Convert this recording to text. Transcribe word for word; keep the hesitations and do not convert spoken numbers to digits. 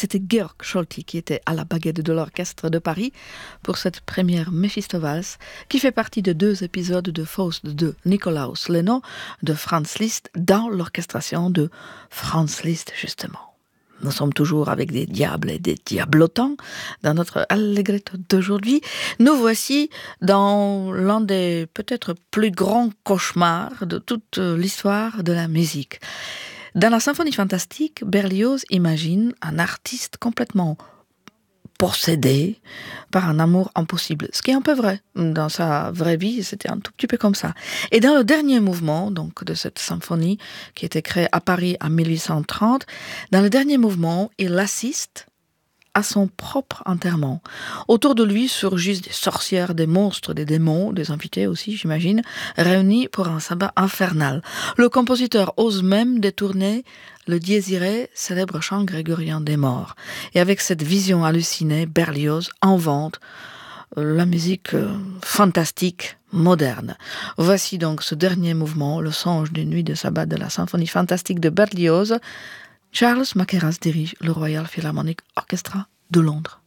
C'était Georg Scholti qui était à la baguette de l'orchestre de Paris pour cette première Mephisto-Valse qui fait partie de deux épisodes de Faust de Nikolaus Leno de Franz Liszt dans l'orchestration de Franz Liszt justement. Nous sommes toujours avec des diables et des diablotants dans notre Allegretto d'aujourd'hui. Nous voici dans l'un des peut-être plus grands cauchemars de toute l'histoire de la musique. Dans la symphonie fantastique, Berlioz imagine un artiste complètement possédé par un amour impossible, ce qui est un peu vrai. Dans sa vraie vie, c'était un tout petit peu comme ça. Et dans le dernier mouvement donc, de cette symphonie, qui était créée à Paris en mille huit cent trente, dans le dernier mouvement, il assiste à son propre enterrement. Autour de lui surgissent des sorcières, des monstres, des démons, des invités aussi, j'imagine, réunis pour un sabbat infernal. Le compositeur ose même détourner le Dies Irae, célèbre chant grégorien des morts. Et avec cette vision hallucinée, Berlioz invente la musique euh, fantastique moderne. Voici donc ce dernier mouvement, le songe d'une nuit de sabbat de la symphonie fantastique de Berlioz. Charles Mackerras dirige le Royal Philharmonic Orchestra de Londres.